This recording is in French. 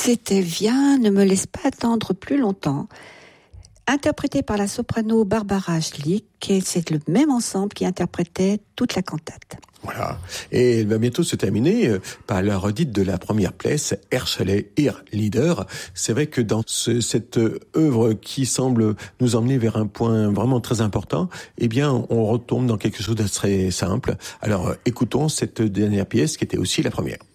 C'était Viens, ne me laisse pas attendre plus longtemps, interprété par la soprano Barbara Schlick, et c'est le même ensemble qui interprétait toute la cantate. Voilà. Et elle va bientôt se terminer par la redite de la première pièce, Erschele, Ir Leader. C'est vrai que dans cette œuvre qui semble nous emmener vers un point vraiment très important, eh bien, on retombe dans quelque chose de très simple. Alors, écoutons cette dernière pièce qui était aussi la première.